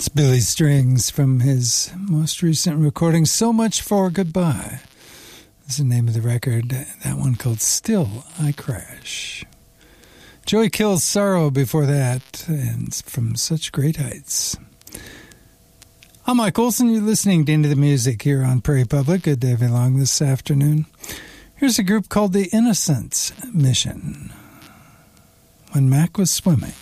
It's Billy Strings from his most recent recording, So Much for Goodbye. That's the name of the record. That one called Still I Crash. Joy Kills Sorrow before that, and From Such Great Heights. I'm Mike Olson. You're listening to Into the Music here on Prairie Public. Good to have you along this afternoon. Here's a group called the Innocence Mission. When Mac Was Swimming.